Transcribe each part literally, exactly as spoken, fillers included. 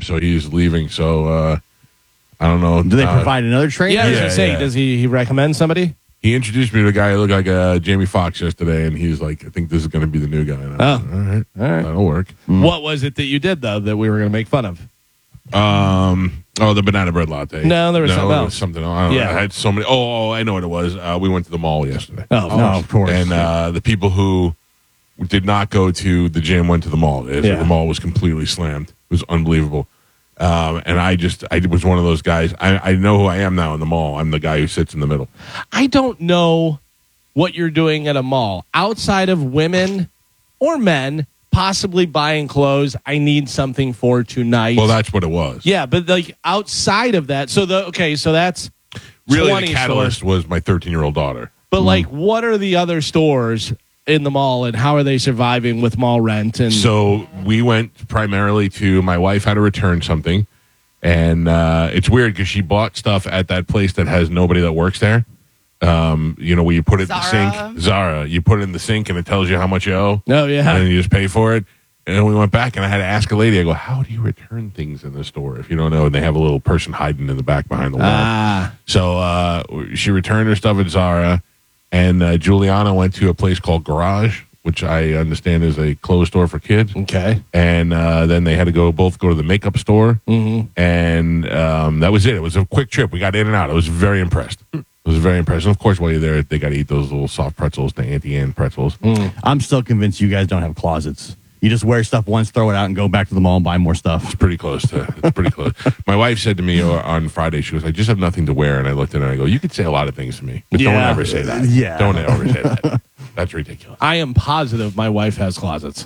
job, so he's leaving. So uh, I don't know. Do they uh, provide another trainer? Yeah, I was Yeah, gonna say, yeah. does he, he recommend somebody? He introduced me to a guy who looked like uh, Jamie Foxx yesterday, and he's like, I think this is going to be the new guy. And I was Oh. like, all right, All right. that'll work. What was it that you did, though, that we were going to make fun of? Um, oh, the banana bread latte. No, there was no, something it else. was something else. I don't Yeah. know. I had so many. Oh, oh, I know what it was. Uh, we went to the mall yesterday. Oh, No, of course. And uh, the people who did not go to the gym went to the mall. It- Yeah. The mall was completely slammed. It was unbelievable. Um, and I just, I was one of those guys. I, I know who I am now in the mall. I'm the guy who sits in the middle. I don't know what you're doing at a mall outside of women or men possibly buying clothes. I need something for tonight. Well, that's what it was. yeah, but like outside of that, so the okay, so that's Really, twenty the catalyst stores. was my thirteen-year-old daughter. But like, what are the other stores in the mall, and how are they surviving with mall rent? And So we went primarily to, my wife had to return something. And uh, it's weird because she bought stuff at that place that has nobody that works there. Um, you know, where you put it Zara. in the sink. Zara. You put it in the sink and it tells you how much you owe. oh yeah, And then you just pay for it. And then we went back and I had to ask a lady, I go, how do you return things in the store? If you don't know, and they have a little person hiding in the back behind the wall. ah, So uh, she returned her stuff at Zara, and uh, Juliana went to a place called Garage, which I understand is a clothes store for kids. okay, And uh, then they had to go both go to the makeup store, mm-hmm. and um, that was it. It was a quick trip. We got in and out. I was very impressed. I was very impressed. And of course, while you're there, they got to eat those little soft pretzels, the Auntie Anne pretzels. I'm still convinced you guys don't have closets. You just wear stuff once, throw it out, and go back to the mall and buy more stuff. It's pretty close to. It's pretty close. My wife said to me uh, on Friday, she goes, "I just have nothing to wear," and I looked at her and I go, "You could say a lot of things to me, but don't Yeah. ever say that. Yeah. Don't ever say that. That's ridiculous." I am positive my wife has closets,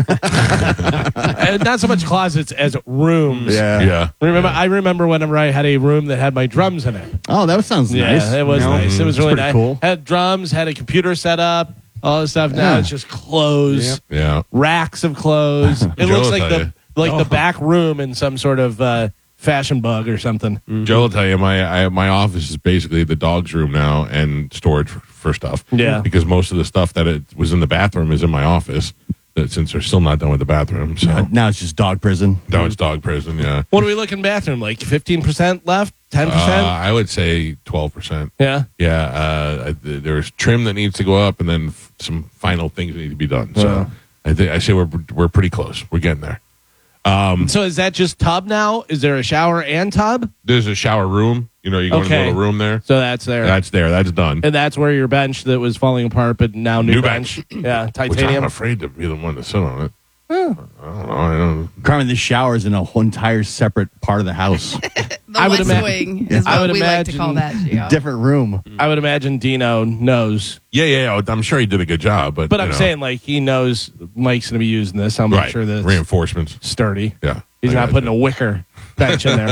and not so much closets as rooms. Yeah. Yeah. Remember, I remember whenever I had a room that had my drums in it. Oh, that sounds Yeah, nice. it was You know? nice. It was It's really pretty nice. cool. Had drums, had a computer set up, all this stuff. Now Yeah. it's just clothes, Yeah. racks of clothes. It Joe looks will like tell the you. like the back room in some sort of uh, fashion bug or something. Joe will tell you my I, my office is basically the dog's room now and storage for, for stuff. Yeah. Because most of the stuff that it was in the bathroom is in my office. That since they're still not done with the bathroom, so Uh, Now it's just dog prison. now it's dog prison. Yeah. What do we look in bathroom? Like fifteen percent left, ten Uh, percent. I would say twelve percent. Yeah. Yeah, uh, I- th- there's trim that needs to go up, and then f- some final things that need to be done. So Yeah. I think I say we're we're pretty close. We're getting there. So is that just tub now? Is there a shower and tub? There's a shower room. You know, you go Okay. into a little room there. So that's there. That's there. That's done. and that's where your bench that was falling apart, but now new, New bench. bench. Yeah, Which I'm titanium. afraid to be the one to sit on it. I don't know. I don't. Carmen, the shower's in a whole entire separate part of the house. The I would West ima- Wing is I what would we like to call that. imagine- Gio. Different room. I would imagine Dino knows, Yeah, yeah, yeah. I'm sure he did a good job, but but you I'm know. saying like he knows Mike's going to be using this. I'm right. sure that's Reinforcements. sturdy. Yeah, He's I not got putting you. a wicker bench in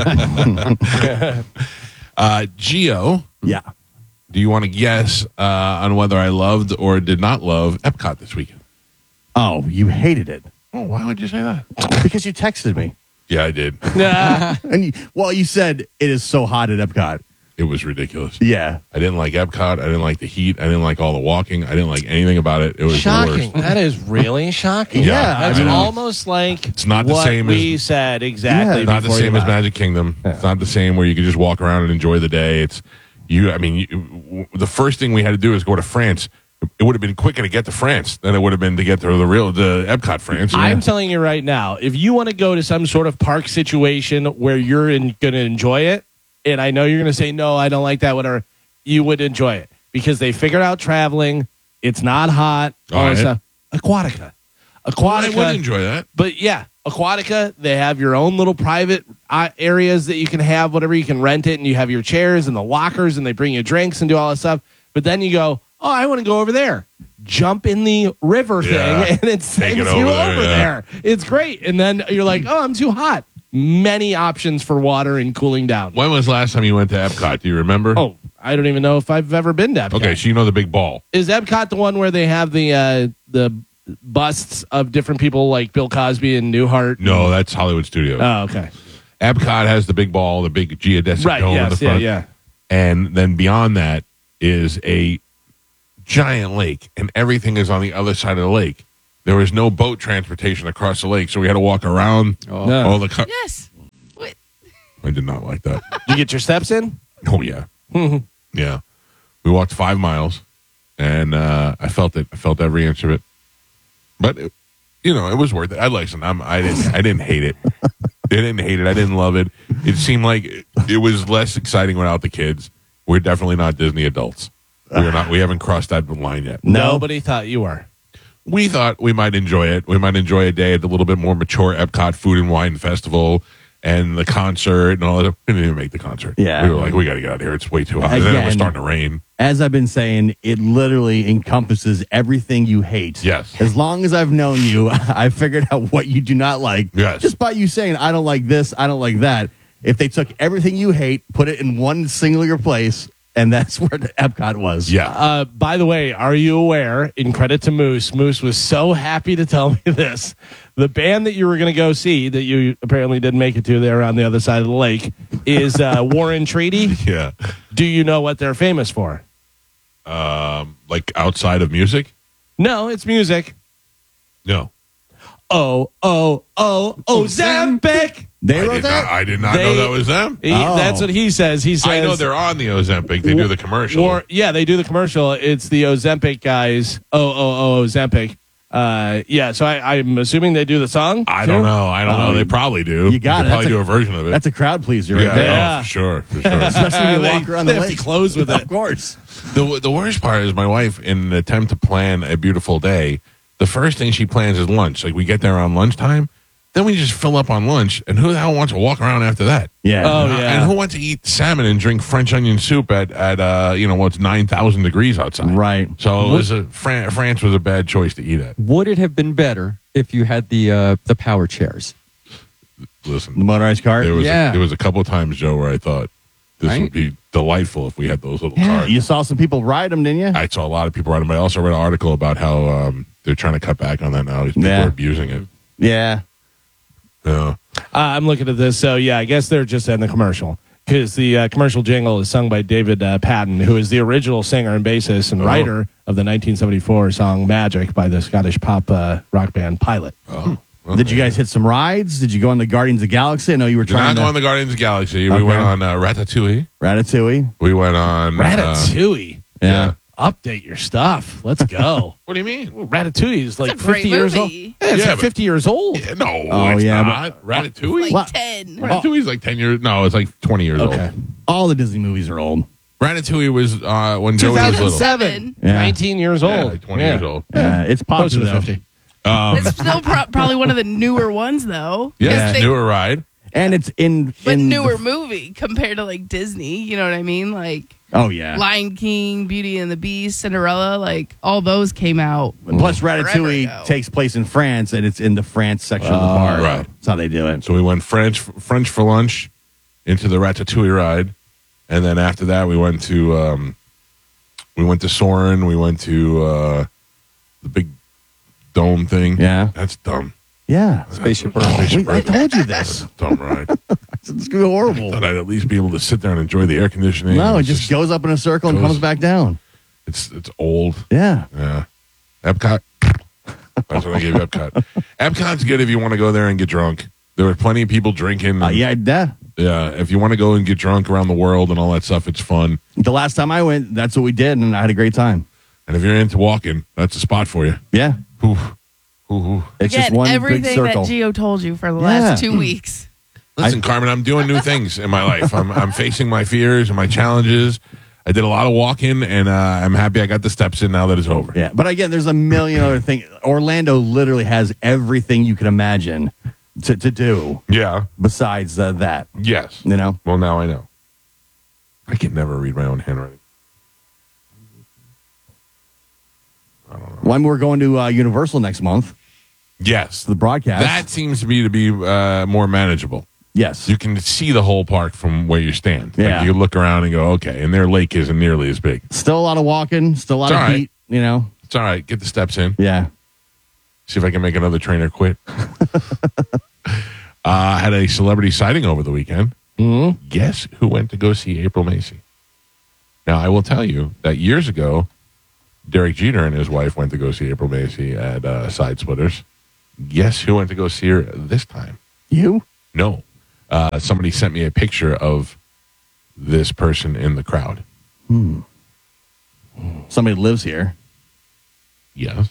there. Uh, Gio, Yeah. do you want to guess uh, on whether I loved or did not love Epcot this weekend? Oh, you hated it Oh, why would you say that? because you texted me. Yeah, I did. Nah. And you, well, you said it is so hot at Epcot. It was ridiculous. Yeah. I didn't like Epcot. I didn't like the heat. I didn't like all the walking. I didn't like anything about it. It was the Shocking. worst. That is really shocking. Yeah, That's I know. almost like It's not the what same as- we said exactly. Yeah, Not the before you same as left. Magic Kingdom. It's not the same where you can just walk around and enjoy the day. It's you. I mean, you, w- the first thing we had to do is go to France. It would have been quicker to get to France than it would have been to get to the real the Epcot France. I'm telling you right now, if you want to go to some sort of park situation where you're going to enjoy it, and I know you're going to say, no, I don't like that, whatever, you would enjoy it because they figured out traveling. It's not hot. All All this right. stuff. Aquatica. I Aquatica. would enjoy that. But yeah, Aquatica, they have your own little private uh, areas that you can have, whatever. You can rent it, and you have your chairs and the lockers, and they bring you drinks and do all that stuff. But then you go, oh, I want to go over there. Jump in the river Yeah. thing, and it sends it you over there, over yeah. there. It's great. And then you're like, oh, I'm too hot. Many options for water and cooling down. When was the last time you went to Epcot? Do you remember? Oh, I don't even know if I've ever been to Epcot. okay. So you know the big ball. Is Epcot the one where they have the uh, the busts of different people like Bill Cosby and Newhart? No, that's Hollywood Studios. Oh, okay. Epcot has the big ball, the big geodesic Right, dome in the yes, yeah, front. yeah. And then beyond that is a giant lake, and everything is on the other side of the lake. There was no boat transportation across the lake, so we had to walk around No. all the. Co- Yes. I did not like that. You get your steps in? Oh yeah, yeah. We walked five miles, and uh, I felt it. I felt every inch of it. But it, you know, it was worth it. I listen. I'm. I didn't. I didn't hate it. I didn't hate it. I didn't love it. It seemed like it, it was less exciting without the kids. We're definitely not Disney adults. We're not. We haven't crossed that line yet. No. Nobody thought you were. We thought we might enjoy it. We might enjoy a day at the little bit more mature Epcot Food and Wine Festival and the concert and all that. We didn't even make the concert. Yeah. We were like, we got to get out of here. It's way too hot. And then it was Again, starting to rain. As I've been saying, it literally encompasses everything you hate. Yes. As long as I've known you, I figured out what you do not like. Yes. Just by you saying, I don't like this, I don't like that. If they took everything you hate, put it in one singular place, and that's where the Epcot was. Yeah. Uh, by the way, are you aware, in credit to Moose, Moose was so happy to tell me this. The band that you were going to go see, that you apparently didn't make it to there on the other side of the lake, is uh, Warren Treaty. Yeah. Do you know what they're famous for? Um, like outside of music? No, it's music. No. Oh, oh, oh, Ozempic. They I wrote did, that? not, I did not They- know that was them. He, Oh. That's what he says. He says. I know they're on the Ozempic. They do the commercial. Or, yeah, they do the commercial. It's the Ozempic guys. Oh, oh, oh, Ozempic. Uh, yeah, so I, I'm assuming they do the song. I too? don't know. I don't know. Oh, They probably do. you got They it. probably That's do a- a version of it. That's a crowd pleaser right yeah, there. Yeah. oh, for sure. For sure. Especially when you They- walk around they the have lake. to close with it. Of course. The the worst part is my wife, in an attempt to plan a beautiful day, the first thing she plans is lunch. Like we get there around lunchtime, then we just fill up on lunch, and who the hell wants to walk around after that? Yeah. Oh, Uh, yeah. And who wants to eat salmon and drink French onion soup at at uh you know what's nine thousand degrees outside? Right. So it was a Fran- France was a bad choice to eat at. Would it have been better if you had the uh, the power chairs? The Listen, motorized cart. there was Yeah. a, there was a couple of times, Joe, where I thought this Right? would be delightful if we had those little Yeah, cars. you saw some people ride them, didn't you? I saw a lot of people riding, but I also read an article about how um, they're trying to cut back on that now because people Yeah. are abusing it. Yeah. Yeah. Uh, I'm looking at this. So, yeah, I guess they're just in the commercial because the uh, commercial jingle is sung by David uh, Patton, who is the original singer and bassist and Oh. writer of the nineteen seventy-four song Magic by the Scottish pop uh, rock band Pilot. Oh. Did you guys hit some rides? Did you go on the Guardians of the Galaxy? I know you were Did trying not go to. on the Guardians of the Galaxy. Okay. We went on uh, Ratatouille. Ratatouille. We went on uh, Ratatouille. Yeah. Update your stuff. Let's go. what do you mean? Ratatouille is like It's a great fifty years old. movie. Yeah, it's Yeah, like but- fifty years old. Yeah, no, Oh, it's yeah, not. Ratatouille. Like What? ten. Ratatouille's like ten years. No, it's like twenty years Okay. old. All the Disney movies are old. Ratatouille was uh, when Joey was little. two thousand seven. Yeah. nineteen years Yeah, old. like twenty Yeah. years old. Uh, it's Close to popular. though. fifty. Um, It's still pro- probably one of the newer ones, though. yeah, 'Cause it's they- newer ride. And it's in. But in newer the- movie compared to like Disney. You know what I mean? Like oh, yeah. Lion King, Beauty and the Beast, Cinderella. Like all those came out. Plus, Forever Ratatouille ago. takes place in France, and it's in the France section of the park. right. That's how they do it. So we went French French for lunch into the Ratatouille ride, and then after that we went to um, we went to Soren. We went to uh, the big dome thing. Yeah. That's dumb. Yeah. Spaceship That's a- Earth. Spaceship We- I Earth. told you That's this. a dumb ride. It's going to be horrible. Thought I'd at least be able to sit there and enjoy the air conditioning. No, it It's just goes up in a circle and goes- comes back down. It's it's old. Yeah. Yeah. Epcot. That's what I gave Epcot. Epcot's good if you want to go there and get drunk. There were plenty of people drinking. Uh, and- yeah, yeah. Yeah. If you want to go and get drunk around the world and all that stuff, it's fun. The last time I went, that's what we did, and I had a great time. And if you're into walking, that's a spot for you. Yeah. Ooh. Ooh, ooh. It's Again, just one big everything circle. that Gio told you for the Yeah. last two weeks. Listen, Carmen, I'm doing new things in my life. I'm, I'm facing my fears and my challenges. I did a lot of walking, and uh, I'm happy I got the steps in now that it's over. Yeah, but again, there's a million other things. Orlando literally has everything you can imagine to, to do Yeah. besides uh, that. Yes. You know, Well, now I know. I can never read my own handwriting. when we're going to uh, Universal next month, Yes. the broadcast. That seems to be to be uh, more manageable. yes, You can see the whole park from where you stand. Like, Yeah. you look around and go, okay, and their lake isn't nearly as big. still a lot of walking, still a lot It's of all right. heat. You know, It's all right. Get the steps in. yeah. See if I can make another trainer quit. uh, I had a celebrity sighting over the weekend. Mm-hmm. Guess who went to go see April Macy? Now, I will tell you that years ago, Derek Jeter and his wife went to go see April Macy at uh, Side Splitters. Guess who went to go see her this time? You? No. uh, somebody sent me a picture of this person in the crowd. Somebody lives here. Yes,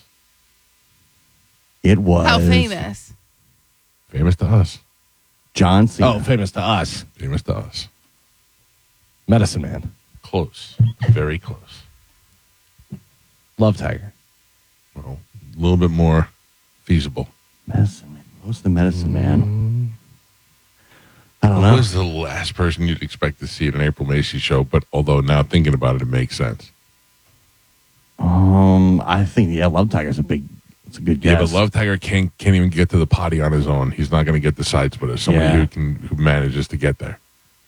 It was How famous? famous to us. John Cena. Oh, famous to us. Famous to us. Medicine Man. Close, very close. Love Tiger. Well, a little bit more feasible. Medicine Man. What's the Medicine Man? I don't Who know. was the last person you'd expect to see at an April Macy's show? But although now thinking about it, it makes sense. Um, I think yeah, Love Tiger's a big. It's a good guess. Yeah, but Love Tiger can't can't even get to the potty on his own. He's not going to get the side splitter. Somebody Yeah. who can who manages to get there,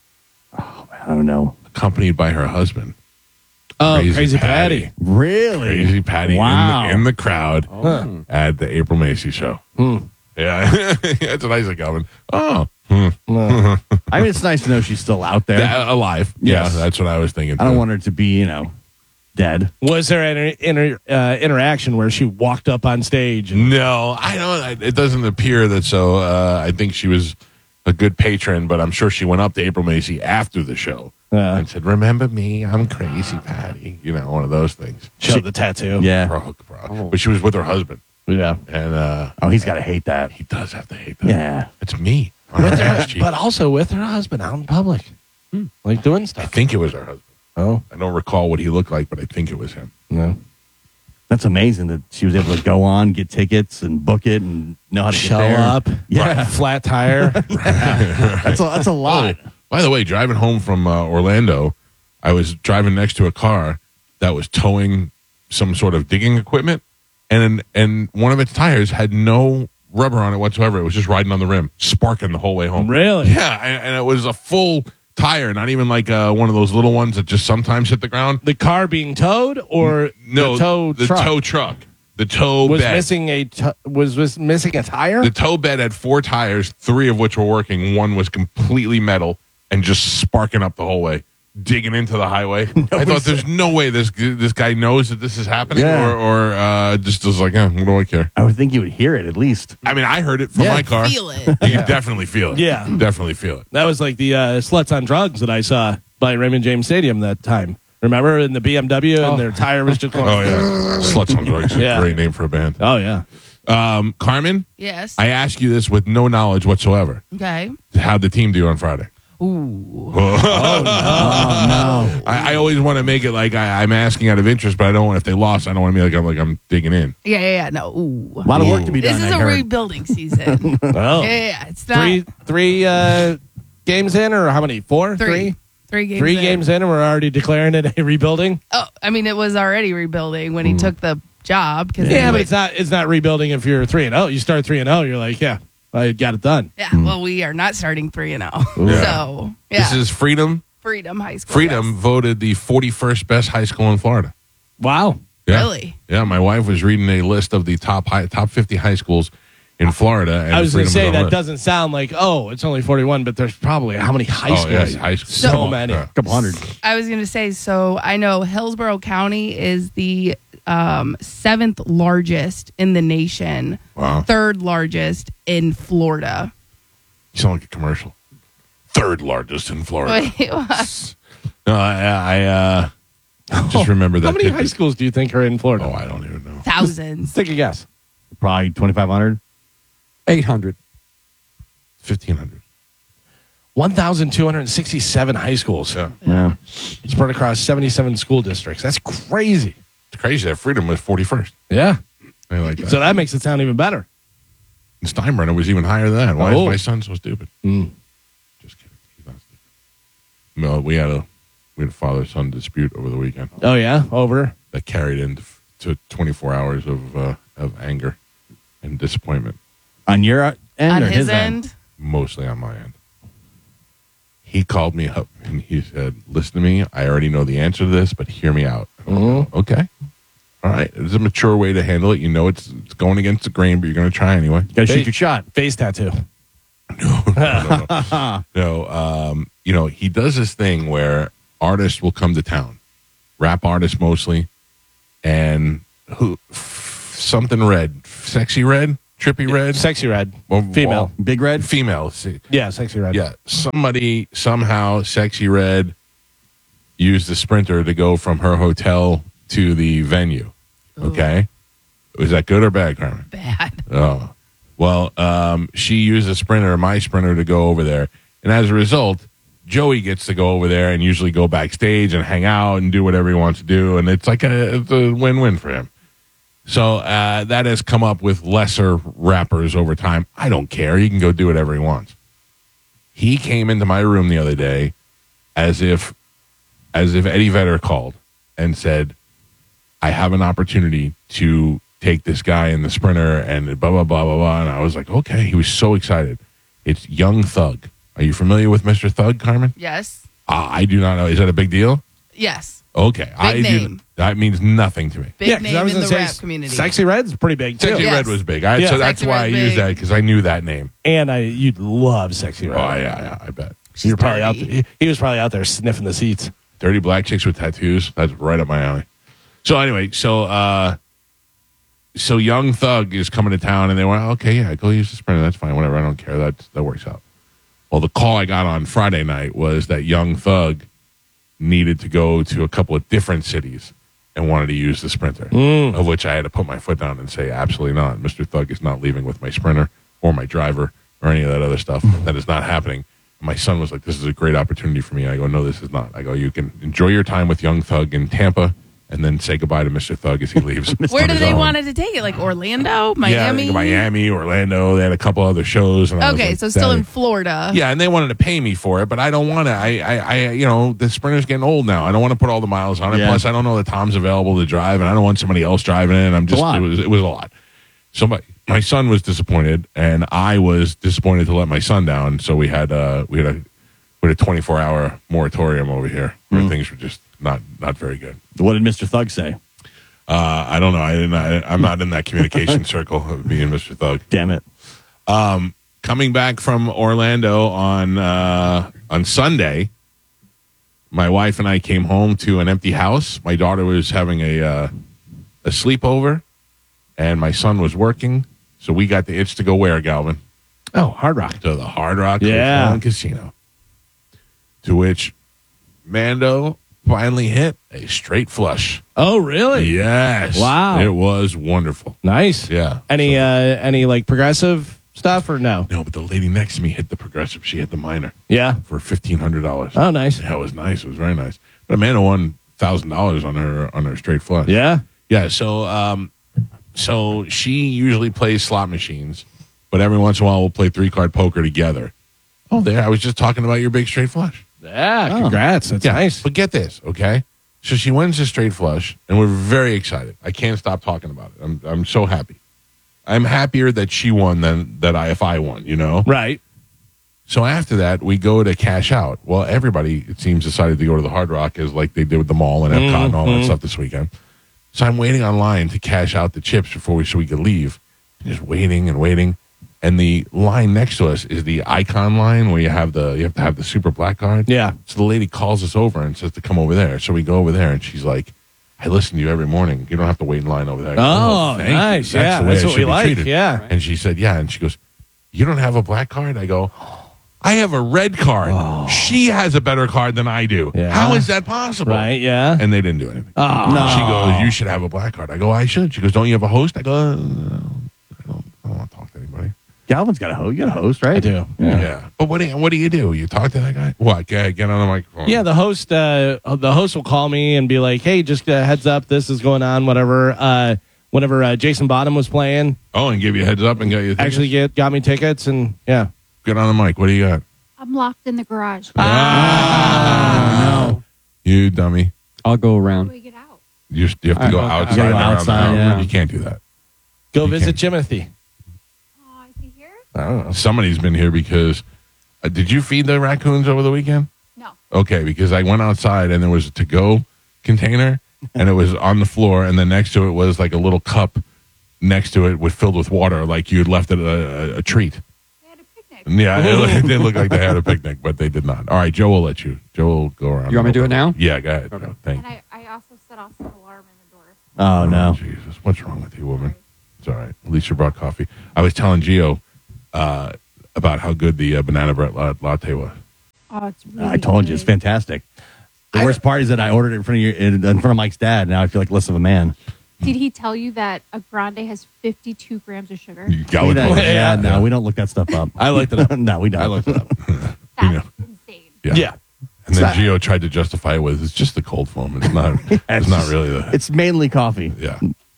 I don't know. accompanied by her husband. Oh, Crazy Crazy, Patty. Patty. Really? Crazy Patty Wow. in, the, in the crowd Huh. at the April Macy's show. Hmm. Yeah, that's what I said, Calvin. Oh, hmm. No. I mean, it's nice to know she's still out there. That- alive. Yes. Yeah, that's what I was thinking. I don't too. want her to be, you know, dead. Was there an inter, uh, interaction where she walked up on stage? And, No, I don't. It doesn't appear that so. Uh, I think she was a good patron, but I'm sure she went up to April Macy after the show Yeah. and said, "Remember me? I'm Crazy Patty." You know, one of those things. showed the tattoo. Yeah. Bro, bro. But she was with her husband, Yeah. and uh, Oh, he's got to hate that. he does have to hate that. Yeah. It's me. on her ass cheek. But also with her husband out in public. Like doing I stuff. think it was her husband. Oh, I don't recall what he looked like, but I think it was him. no. That's amazing that she was able to go on, get tickets, and book it, and know how to Show get there. up. Yeah. Flat tire. That's a, that's a lot. Oh, by the way, driving home from uh, Orlando, I was driving next to a car that was towing some sort of digging equipment, and and one of its tires had no rubber on it whatsoever. It was just riding on the rim, sparking the whole way home. Really? Yeah, and, and it was a full tire, not even like uh, one of those little ones that just sometimes hit the ground. The car being towed or No, the tow the truck tow truck, the tow was bed. missing a t- was was missing a tire? The tow bed had four tires, three of which were working. One was completely metal and just sparking up the whole way, digging into the highway. I thought, there's no way this this guy knows that this is happening, Yeah. or, or uh, just was like, eh, what do I care? I would think you would hear it at least. I mean, I heard it from Yeah. my car. Feel it. You can definitely feel it. Yeah. Definitely feel it. That was like the uh, sluts on drugs that I saw by Raymond James Stadium that time. Remember in the B M W and their tire was just going. Oh, yeah. Sluts on Drugs. Yeah. Great name for a band. Oh yeah. Um, Carmen, Yes. I ask you this with no knowledge whatsoever. okay. How'd the team do on Friday? Ooh. Oh, no. I, I always want to make it like I, I'm asking out of interest, but I don't want, if they lost, I don't want to be like I'm, like I'm digging in. Yeah, yeah, yeah. No. Ooh. A lot of work to be This done. is I a heard. rebuilding season. yeah, Oh. yeah, yeah. It's not Three three uh, games in, or how many? Four? three. Three games. Three in. games in, and we're already declaring it a rebuilding. Oh, I mean, it was already rebuilding when he took the job. Cause Yeah, he- but it's not. It's not rebuilding if you're three and zero. You start three and zero. You're like, yeah, I got it done. yeah. Well, we are not starting three and zero. Yeah. So yeah, This is Freedom. Freedom High School. Freedom yes. voted the forty-first best high school in Florida. Wow. Yeah. Really? Yeah, my wife was reading a list of the top high, top fifty high schools in Florida. And I was going to Freedom say on the that list. doesn't sound like oh, it's only forty-one, but there's probably how many high Oh, schools? yeah, high school. So So- many. Yeah. A couple hundred. I was going to say. So I know Hillsborough County is the um, seventh largest in the nation, Wow. third largest in Florida. You sound like a commercial. Third largest in Florida. Wait, what? No, I, I uh, just remember that. How many high tidbit. schools do you think are in Florida? Oh, I don't even know. Thousands. Take a guess. Probably twenty-five hundred. eight hundred. fifteen hundred. one thousand two hundred sixty-seven high schools Yeah. Yeah. spread across seventy-seven school districts. That's crazy. It's crazy that Freedom was forty-first. Yeah. I like that. So that makes it sound even better. And Steinbrenner was even higher than that. Why Oh. is my son so stupid? Mm. Just kidding. He's not stupid. No, we had a we had a father-son dispute over the weekend Oh, yeah? Over. that carried into to twenty-four hours of uh, of anger and disappointment, On your end On or his end? end. mostly on my end. He called me up and he said, "Listen to me. I already know the answer to this, but hear me out." Mhm. Okay. All right. It's a mature way to handle it. You know it's it's going against the grain, but you're going to try anyway. Got to Hey. shoot your shot. Face tattoo. No, no, no. no um, you know, he does this thing where artists will come to town, rap artists mostly, and who f- something red, sexy red, Trippy Red? Sexy Red. Well, Female. Big Red? Female. See. Yeah, Sexy Red. Yeah. Somebody, somehow, Sexy Red used the Sprinter to go from her hotel to the venue. Okay? Was that good or bad, Carmen? Bad. Oh. Well, um, she used the Sprinter, my Sprinter, to go over there. And as a result, Joey gets to go over there and usually go backstage and hang out and do whatever he wants to do. And it's like a, it's a win-win for him. So uh, that has come up with lesser rappers over time. I don't care. He can go do whatever he wants. He came into my room the other day as if as if Eddie Vedder called and said, I have an opportunity to take this guy in the Sprinter and blah, blah, blah, blah, blah. And I was like, okay. He was so excited. It's Young Thug. Are you familiar with Mister Thug, Carmen? Yes. Uh, I do not know. Is that a big deal? Yes. Okay. I name. do. That means nothing to me. Big Yeah, 'cause name I was in gonna the say, rap community. Sexy Red's pretty big too. Sexy Yes. Red was big. I, Yeah. so that's Sexy why I Red used big. that because I knew that name. And I, you'd love Sexy Oh, Red. yeah, yeah, I bet. She's You're probably out dirty. there. He, he was probably out there sniffing the seats. Dirty black chicks with tattoos. That's right up my alley. So anyway, so uh, so Young Thug is coming to town, and they went, okay, yeah, go use the Sprinter. That's fine, whatever. I don't care. That that works out. Well, the call I got on Friday night was that Young Thug needed to go to a couple of different cities and wanted to use the Sprinter, of which I had to put my foot down and say, absolutely not. Mister Thug is not leaving with my Sprinter or my driver or any of that other stuff. That is not happening. My son was like, this is a great opportunity for me. I go, no, this is not. I go, you can enjoy your time with Young Thug in Tampa and then say goodbye to Mister Thug as he leaves. Where on did his they own. want it to take it? Like Orlando, Yeah, I Miami? think Miami, Orlando. They had a couple other shows. And I was Okay, like, so still "Daddy." in Florida. Yeah, and they wanted to pay me for it, but I don't want to. I, I, I, you know, the Sprinter's getting old now. I don't want to put all the miles on it. Yeah. Plus, I don't know that Tom's available to drive, and I don't want somebody else driving it. And I'm just, lot. it was, it was a lot. So my, my son was disappointed, and I was disappointed to let my son down. So we had, uh, we had a, we had a twenty-four hour moratorium over here where things were just not, not very good. What did Mister Thug say? Uh, I don't know. I didn't. I, I'm not in that communication circle of being Mister Thug. Damn it. Coming back from Orlando on uh, on Sunday, my wife and I came home to an empty house. My daughter was having a uh, a sleepover, and my son was working. So we got the itch to go where, Galvin? Oh, Hard Rock. To the Hard Rock Yeah. Hotel and Casino. To which Mando finally hit a straight flush. Oh, really? Yes. Wow. It was wonderful. Nice. Yeah. Any uh, any like progressive stuff or no? No, but the lady next to me hit the progressive. She hit the minor Yeah. for fifteen hundred dollars. Oh, nice. Yeah, it was nice. It was very nice. But Amanda won thousand dollars on her on her straight flush. Yeah. yeah. So, um, so she usually plays slot machines, but every once in a while we'll play three card poker together. Oh, there! I was just talking about your big straight flush. Yeah. Oh. Congrats. That's Yeah, nice. But get this, okay? So she wins the straight flush, and we're very excited. I can't stop talking about it. I'm I'm so happy. I'm happier that she won than that I if I won. You know. Right. So after that, we go to cash out. Well, everybody, it seems, decided to go to the Hard Rock as like they did with the mall and Epcot and all that stuff this weekend. So I'm waiting online to cash out the chips before we so we could leave. Just waiting and waiting. And the line next to us is the icon line where you have the you have to have the super black card. Yeah. So the lady calls us over and says to come over there. So we go over there and she's like, I listen to you every morning. You don't have to wait in line over there. I go, Oh, thank you. nice. That's Yeah, the way that's I what should we be like. treated. Yeah. And she said, yeah. And she goes, you don't have a black card? I go, I have a red card. She has a better card than I do. Yeah. How is that possible? Right. Yeah. And they didn't do anything. Oh. No. She goes, you should have a black card. I go, I should. She goes, don't you have a host? I go, uh, I don't, I don't want to talk to anybody. Galvin's got a host. You got a host, right? I do. Yeah. But what do you, what do you do? You talk to that guy? What? Get, get on the microphone. Yeah, the host uh, the host will call me and be like, "Hey, just uh, heads up, this is going on." Whatever. Uh, whenever uh, Jason Bottom was playing, Oh, and give you a heads up and get you actually get got me tickets, and yeah. get on the mic. What do you got? I'm locked in the garage. no. You dummy. I'll go How do around. we get out? You, just, you have to I- go okay. outside. Yeah, and around outside, the house. yeah. You can't do that. Go You visit can't. Jimothy. Oh, is he here? I don't know. Somebody's been here because uh, did you feed the raccoons over the weekend? No. Okay, because I went outside and there was a to-go container and it was on the floor, and then next to it was like a little cup next to it with filled with water, like you had left it a, a, a treat. They had a picnic. Yeah, it, it did look like they had a picnic, but they did not. All right, Joe will let you. Joe will go around. You want me to do it now? Yeah, go ahead. Joe. Thank And you. I, I also set off an alarm in the door. Oh, no. Jesus, what's wrong with you, woman? It's all right. At least you brought coffee. I was telling Gio uh, about how good the uh, banana bread la- latte was. Oh, it's really I told you, it's good. fantastic. The worst part is that I ordered it in front of your, in front of Mike's dad. Now I feel like less of a man. Did he tell you that a grande has fifty-two grams of sugar? You got We with don't- both. yeah, no, we don't look that stuff up. I looked it up. no, we don't. I looked it up. That's Yeah. insane. Yeah. Yeah. And then Gio tried to justify it with it's just the cold foam. It's not. It's not really the. It's mainly coffee. Yeah.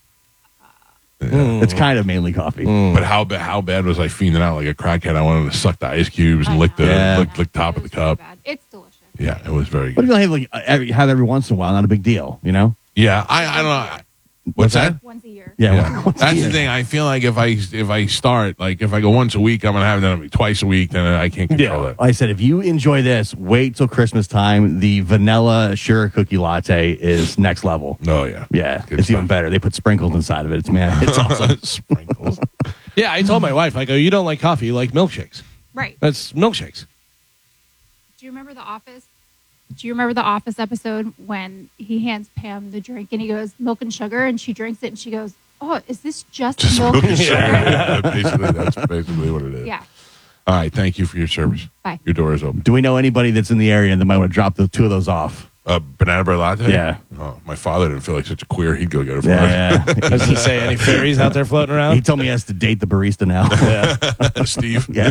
It's kind of mainly coffee. But how bad? How bad was I fiending out like a crackhead? I wanted to suck the ice cubes and I lick the know. Yeah. lick, lick top of the It's really cup. bad. It's delicious. Yeah, it was very But good. if you have like every, have every once in a while, not a big deal, you know? Yeah, I I don't know. What's that? Once a year. Yeah. Yeah. once a That's year. the thing. I feel like if I if I start like if I go once a week, I'm gonna have them twice a week. Then I can't control Yeah. that. Like I said, if you enjoy this, wait till Christmas time. The vanilla sugar cookie latte is next level. Oh yeah, Yeah, Good it's even stuff. better. They put sprinkles inside of it. It's man, it's awesome. Sprinkles. Yeah, I told my wife, I go, you don't like coffee, you like milkshakes. Right. That's milkshakes. Do you remember The Office? Do you remember the Office episode when he hands Pam the drink and he goes, milk and sugar, and she drinks it and she goes, oh, is this just, Just milk milk and and sugar? sugar. Yeah, basically, that's basically what it is. Yeah. All right. Thank you for your service. Bye. Your door is open. Do we know anybody that's in the area that might want to drop the two of those off? Uh, banana bread latte. Yeah. Oh, my father didn't feel like such a queer. He'd go get it for Yeah, us. yeah. Does he say any fairies out there floating he around? told me he has to date the barista now. Steve. yeah.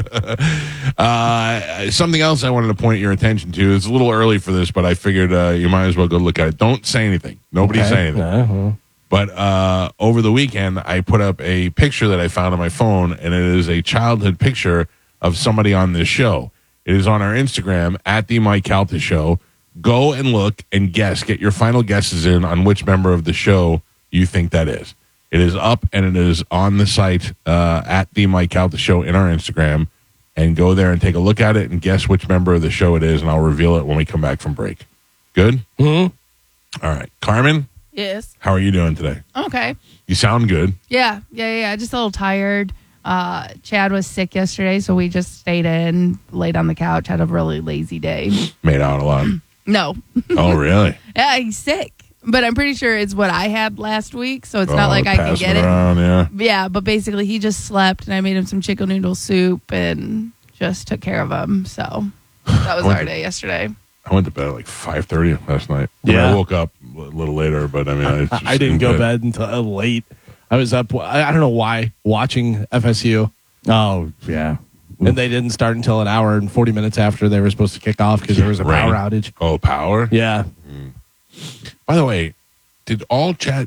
Uh, something else I wanted to point your attention to. It's a little early for this, but I figured uh, you might as well go look at it. Don't say anything. Nobody Okay. say anything. Yeah, well, But uh, over the weekend, I put up a picture that I found on my phone, and it is a childhood picture of somebody on this show. It is on our Instagram, at the Mike Calta Show. Go and look and guess. Get your final guesses in on which member of the show you think that is. It is up, and it is on the site uh, at the Mike Calta Show in our Instagram. And go there and take a look at it and guess which member of the show it is, and I'll reveal it when we come back from break. Good? Mm-hmm. All right. Carmen, Yes. how are you doing today? Okay. You sound good. Yeah. Yeah. Yeah. Just a little tired. Uh, Chad was sick yesterday, so we just stayed in, laid on the couch, had a really lazy day. Made out a lot. No. Oh, really? Yeah, he's sick. But I'm pretty sure it's what I had last week, so it's not Oh, like I can passing get it. around, yeah. Yeah, but basically he just slept and I made him some chicken noodle soup and just took care of him. So that was Went our to- day yesterday. I went to bed at like five thirty last night. I mean, Yeah. I woke up a little later, but I mean, I, just I didn't in go bed until late. I was up, I I don't know why, watching F S U, Oh, yeah. and they didn't start until an hour and forty minutes after they were supposed to kick off because there was a Rain. power outage. Oh, power? Yeah. By the way, did all chat,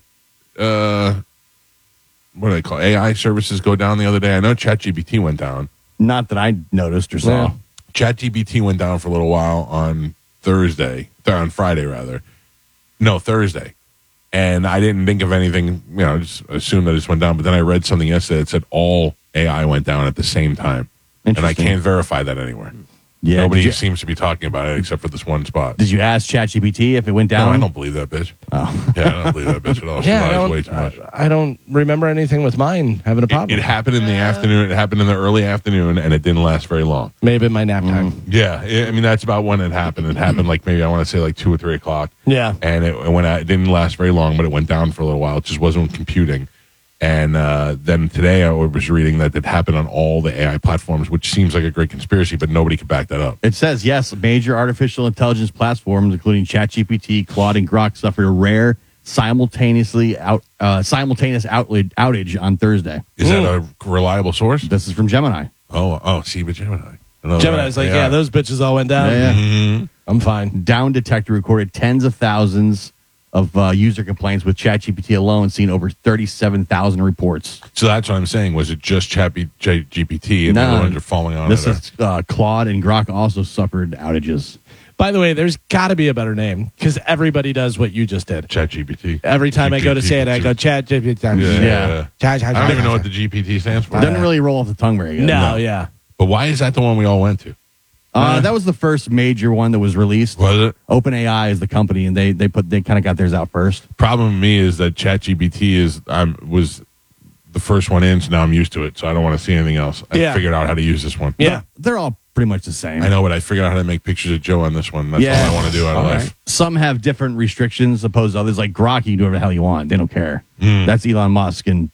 uh, what do they call it? A I services go down the other day? I know ChatGPT went down. Not that I noticed or saw. Yeah. ChatGPT went down for a little while on Thursday, th- on Friday rather. No, Thursday. And I didn't think of anything, you know, just assumed that it just went down. But then I read something yesterday that said all A I went down at the same time. And I Interesting. can't verify that anywhere. Yeah. Nobody Did you, seems to be talking about it except for this one spot. did you ask ChatGPT if it went No, down? I don't believe that bitch. Oh. Yeah, I don't believe that bitch at all. She Yeah, I lies way don't, too much. I, I don't remember anything with mine having a It, problem. it happened in the afternoon. It happened in the early afternoon, and it didn't last very long. Maybe my nap time. Yeah, I I mean that's about when it happened. It happened like maybe I want to say like two or three o'clock. Yeah. and it, it went out. It didn't last very long, but it went down for a little while. It just wasn't computing. And uh, then today I was reading that it happened on all the A I platforms, which seems like a great conspiracy, but nobody could back that up. It says, yes, major artificial intelligence platforms, including ChatGPT, Claude, and Grok, suffered a rare simultaneously out, uh, simultaneous outage, outage on Thursday. Is that a reliable source? This is from Gemini. Oh, oh, see, but Gemini. I know Gemini's that. like, yeah, those bitches all went down. Yeah, yeah. I'm fine. Down Detector recorded tens of thousands of uh, user complaints with ChatGPT alone, seeing over thirty-seven thousand reports. So that's what I'm saying. Was it just Chat G P T and the No. other ones are falling on This it? is uh, Claude and Grok also suffered outages. By the way, there's got to be a better name because everybody does what you just did. Chat G P T. Every time I go to say it, I go chat G P T. Yeah. Yeah. Chat, chat, I don't chat, even know chat. what the G P T stands for. It doesn't really roll off the tongue very good. No, yeah. But why is that the one we all went to? Uh, that was the first major one that was released. Was it? OpenAI is the company, and they they put they kind of got theirs out first. Problem with me is that ChatGPT is I'm was the first one in, so now I'm used to it. So I don't want to see anything else. I Yeah. figured out how to use this one. Yeah. They're all pretty much the same. I know, but I figured out how to make pictures of Joe on this one. That's Yeah. all I want to do out of All life. right. Some have different restrictions opposed to others. Like Grok, you can do whatever the hell you want. They don't care. Hmm. That's Elon Musk and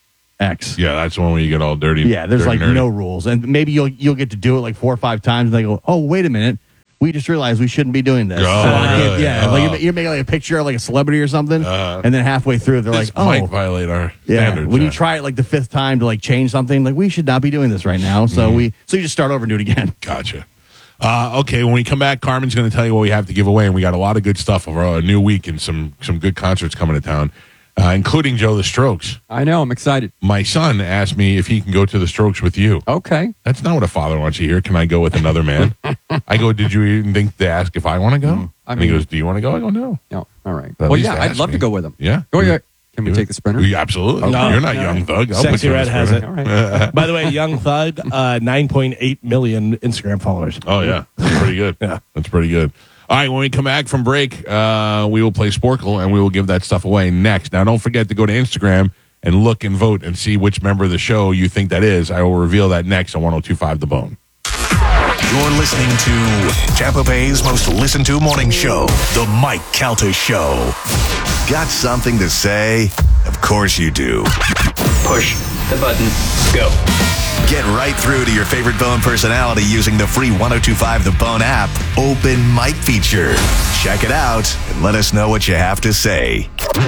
X. Yeah, that's the one where you get all dirty. Yeah, there's dirty, like nerdy. no rules, and maybe you'll you'll get to do it like four or five times, and they go, "Oh, wait a minute, we just realized we shouldn't be doing this." Oh, So, like, really? Yeah, Oh. like you're, you're making like a picture of like a celebrity or something, Uh, and then halfway through they're This like, might "Oh, violate our yeah." standards. When yeah. you try it like the fifth time to like change something, like we should not be doing this right now. So Mm-hmm. we so you just start over and do it again. Gotcha. Uh, okay, when we come back, Carmen's going to tell you what we have to give away, and we got a lot of good stuff over a new week and some some good concerts coming to town, uh, including Joe the Strokes. I know. I'm excited. My son asked me if he can go to the Strokes with you. Okay. That's not what a father wants to hear. Can I go with another man? I go, did you even think to ask if I want to go? I and he mean- goes, do you want to go? I go, no. No. All right. At Well, least yeah, I'd ask love me. to go with him. Yeah. Go Do yeah. it. Can we Do take it. the sprinter? Yeah, absolutely. No, You're not no. Young Thug. I'll put Sexy you on Red the has sprinter. it. All right. By the way, Young Thug, uh, nine point eight million Instagram followers. Oh, yeah. That's pretty good. Yeah. That's pretty good. All right, when we come back from break, uh, we will play Sporkle, and we will give that stuff away next. Now, don't forget to go to Instagram and look and vote and see which member of the show you think that is. I will reveal that next on one oh two point five The Bone. You're listening to Tampa Bay's most listened to morning show, The Mike Calta Show. Got something to say? Of course you do. Push the button. Go. Get right through to your favorite Bone personality using the free one oh two point five The Bone app Open Mic feature. Check it out and let us know what you have to say.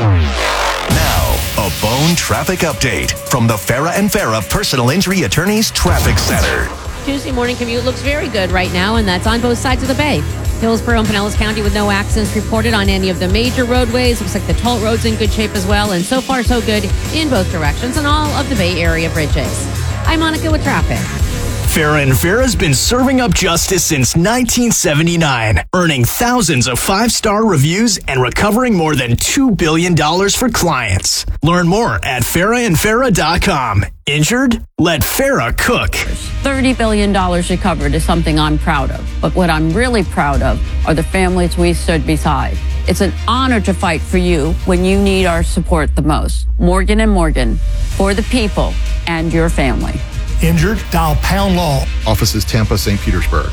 Now, a Bone traffic update from the Farah and Farah Personal Injury Attorneys Traffic Center. Tuesday morning commute looks very good right now, and that's on both sides of the bay. Hillsborough and Pinellas County with no accidents reported on any of the major roadways. Looks like the toll road's in good shape as well, and so far so good in both directions on all of the Bay Area bridges. I'm Monica with traffic. Farah and Farah's been serving up justice since nineteen seventy-nine, earning thousands of five-star reviews and recovering more than two billion dollars for clients. Learn more at farah and farah dot com. Injured? Let Farah cook. thirty billion dollars recovered is something I'm proud of. But what I'm really proud of are the families we stood beside. It's an honor to fight for you when you need our support the most. Morgan and Morgan, for the people and your family. Injured? Dial pound law. Offices Tampa, Saint Petersburg.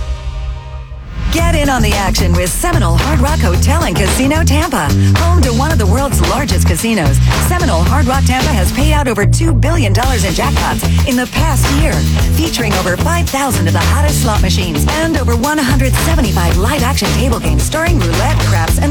Get in on the action with Seminole Hard Rock Hotel and Casino Tampa. Home to one of the world's largest casinos, Seminole Hard Rock Tampa has paid out over two billion dollars in jackpots in the past year, featuring over five thousand of the hottest slot machines and over one hundred seventy-five live action table games starring roulette, craps, and